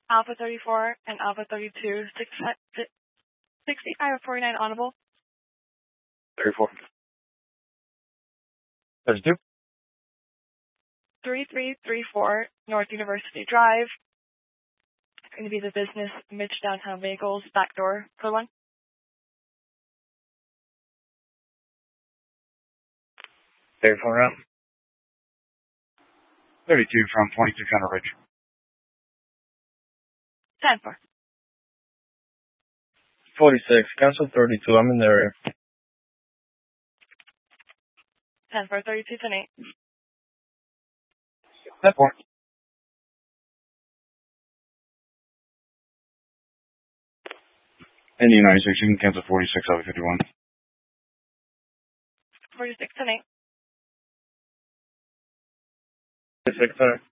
Alpha 34 and Alpha 32, 6549 audible. 34. 32. 3334 North University Drive. It's going to be the business Mitch Downtown Vehicles, back door, code 1. 34 round. 32 from 22 Counter Ridge. 10-4. 46, cancel 32, I'm in the area. 10-4, 32, 10-8. 10-4. Indy 96, you can cancel 46, Alpha 51. 46, 10-8. 46, sorry.